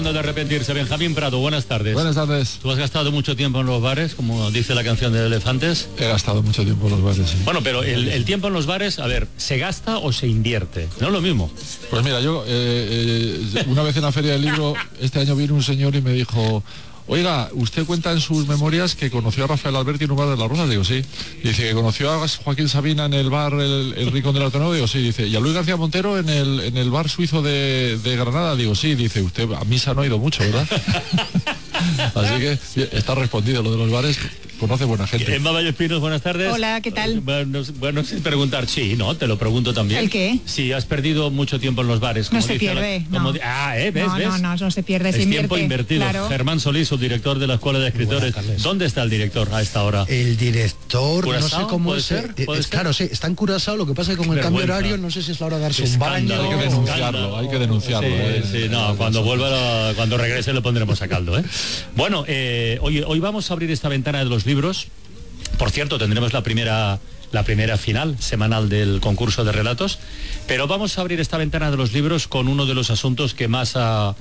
acabando de arrepentirse. Benjamín Prado, buenas tardes. Buenas tardes. ¿Tú has gastado mucho tiempo en los bares, como dice la canción de Elefantes? He gastado mucho tiempo en los bares, sí. Bueno, pero el tiempo en los bares, a ver, ¿se gasta o se invierte? No es lo mismo. Pues mira, yo una vez en la Feria del Libro, este año vino un señor y me dijo: oiga, usted cuenta en sus memorias que conoció a Rafael Alberti en un bar de Las Rozas. Digo, sí. Dice que conoció a Joaquín Sabina en el bar el Rincón del Ateneo. Digo, sí. Dice, y a Luis García Montero en el bar suizo de Granada. Digo, sí. Dice, usted a misa no ha ido mucho, ¿verdad? Así que está respondido lo de los bares. Conoce buena gente. Emma Vallespinos, buenas tardes. Hola, ¿qué tal? Bueno, sin preguntar, sí, ¿no? Te lo pregunto también. ¿El qué? Si has perdido mucho tiempo en los bares. Como no se pierde, no. ¿ves? No se pierde, es se invierte. Tiempo invertido. Claro. Germán Solís, subdirector de la Escuela de Escritores. ¿Dónde está el director a esta hora? El director, ¿Curazao? no sé cómo ¿Puede es. ser? Claro, sí, está en Curazao, lo que pasa es que con el cambio horario, no sé si es la hora de darse un baño. Hay que denunciarlo. Sí, no, cuando vuelva, cuando regrese lo pondremos a caldo, ¿eh? Bueno, hoy vamos a abrir esta ventana de los libros. Por cierto, tendremos la primera final semanal del concurso de relatos, pero vamos a abrir esta ventana de los libros con uno de los asuntos que más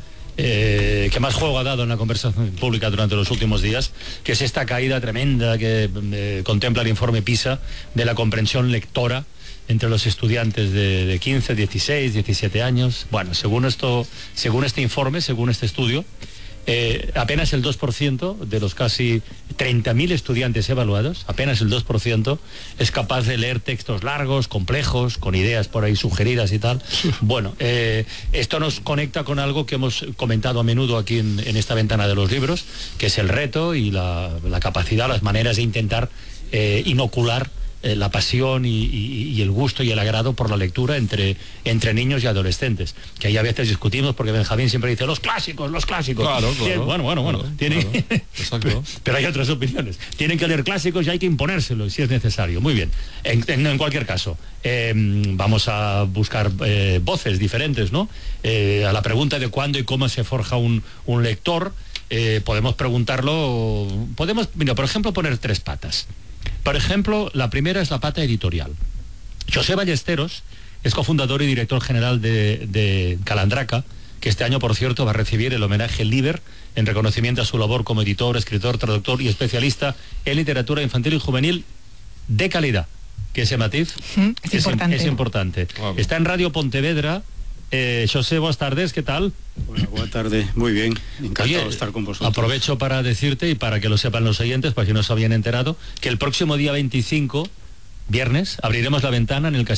juego ha dado en la conversación pública durante los últimos días, que es esta caída tremenda que contempla el informe PISA de la comprensión lectora entre los estudiantes de 15, 16, 17 años. Bueno, según este informe, según este estudio, apenas el 2% de los casi 30.000 estudiantes evaluados, apenas el 2% es capaz de leer textos largos, complejos, con ideas por ahí sugeridas y tal. Bueno, esto nos conecta con algo que hemos comentado a menudo aquí en esta ventana de los libros, que es el reto y la capacidad, las maneras de intentar inocular la pasión y el gusto y el agrado por la lectura entre niños y adolescentes, que ahí a veces discutimos porque Benjamín siempre dice los clásicos. Claro. Bueno, Exacto. pero hay otras opiniones. Tienen que leer clásicos y hay que imponérselos si es necesario. Muy bien. En cualquier caso, vamos a buscar voces diferentes, ¿no? A la pregunta de cuándo y cómo se forja un lector, podemos preguntarlo, mira, por ejemplo, poner tres patas. Por ejemplo, la primera es la pata editorial. José Ballesteros es cofundador y director general de Calandraca, que este año, por cierto, va a recibir el homenaje Liber en reconocimiento a su labor como editor, escritor, traductor y especialista en literatura infantil y juvenil de calidad, que ese matiz es importante. Claro. Está en Radio Pontevedra. José, buenas tardes, ¿qué tal? Bueno, buenas tardes, muy bien, encantado de estar con vosotros. Aprovecho para decirte, y para que lo sepan los oyentes, para que no se habían enterado, que el próximo día 25, viernes, abriremos la ventana en el